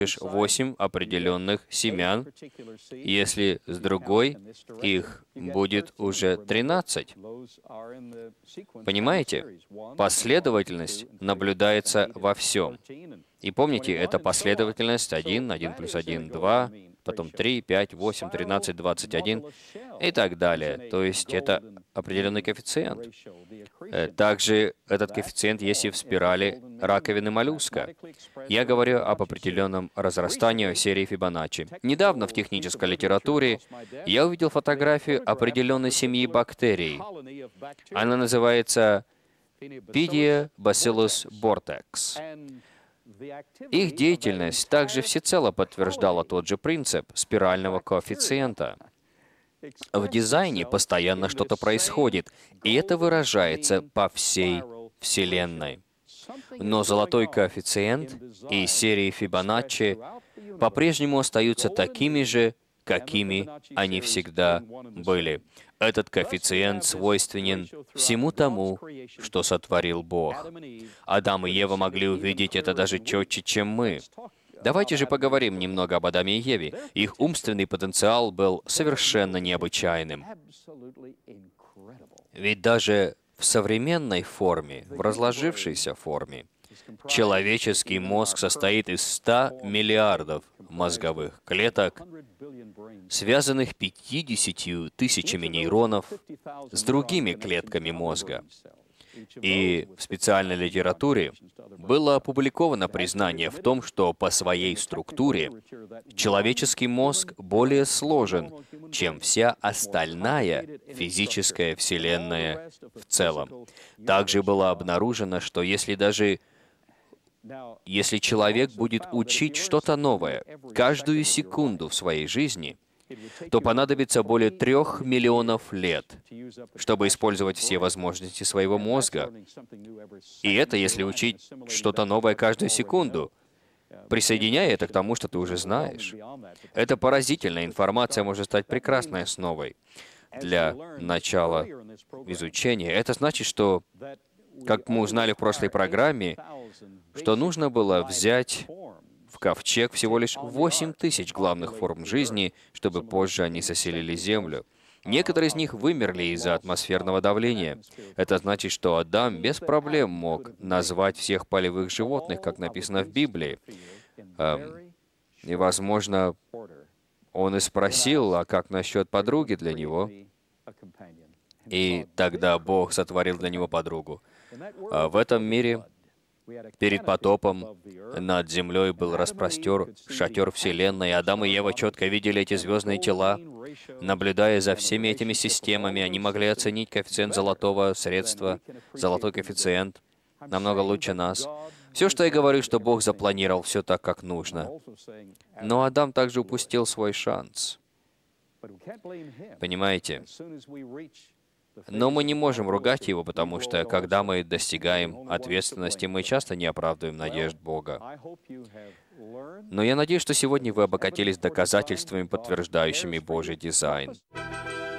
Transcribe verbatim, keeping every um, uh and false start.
лишь восемь определенных семян, если с другой их будет уже тринадцать. Понимаете? Последовательность наблюдается во всем. И помните, это последовательность один, один плюс один, два, потом три, пять, восемь, тринадцать, двадцать один и так далее. То есть это определенный коэффициент. Э, Также этот коэффициент есть и в спирали раковины моллюска. Я говорю об определенном разрастании серии Фибоначчи. Недавно в технической литературе я увидел фотографию определенной семьи бактерий. Она называется Pidia bacillus bortex. Их деятельность также всецело подтверждала тот же принцип спирального коэффициента. В дизайне постоянно что-то происходит, и это выражается по всей Вселенной. Но золотой коэффициент и серии Фибоначчи по-прежнему остаются такими же, какими они всегда были. Этот коэффициент свойственен всему тому, что сотворил Бог. Адам и Ева могли увидеть это даже четче, чем мы. Давайте же поговорим немного об Адаме и Еве. Их умственный потенциал был совершенно необычайным. Ведь даже в современной форме, в разложившейся форме, человеческий мозг состоит из ста миллиардов мозговых клеток, связанных пятьюдесятью тысячами нейронов с другими клетками мозга. И в специальной литературе было опубликовано признание в том, что по своей структуре человеческий мозг более сложен, чем вся остальная физическая Вселенная в целом. Также было обнаружено, что если даже если человек будет учить что-то новое каждую секунду в своей жизни, то понадобится более трех миллионов лет, чтобы использовать все возможности своего мозга. И это если учить что-то новое каждую секунду, присоединяя это к тому, что ты уже знаешь. Это поразительная информация может стать прекрасной основой для начала изучения. Это значит, что, как мы узнали в прошлой программе, что нужно было взять в ковчег всего лишь восемь тысяч главных форм жизни, чтобы позже они заселили Землю. Некоторые из них вымерли из-за атмосферного давления. Это значит, что Адам без проблем мог назвать всех полевых животных, как написано в Библии. Эм, и, возможно, он и спросил, а как насчет подруги для него? И тогда Бог сотворил для него подругу. А в этом мире перед потопом над землей был распростер шатер Вселенной, и Адам и Ева четко видели эти звездные тела. Наблюдая за всеми этими системами, они могли оценить коэффициент золотого средства, золотой коэффициент, намного лучше нас. Все, что я говорю, что Бог запланировал все так, как нужно. Но Адам также упустил свой шанс. Понимаете? Но мы не можем ругать его, потому что, когда мы достигаем ответственности, мы часто не оправдываем надежд Бога. Но я надеюсь, что сегодня вы обогатились доказательствами, подтверждающими Божий дизайн.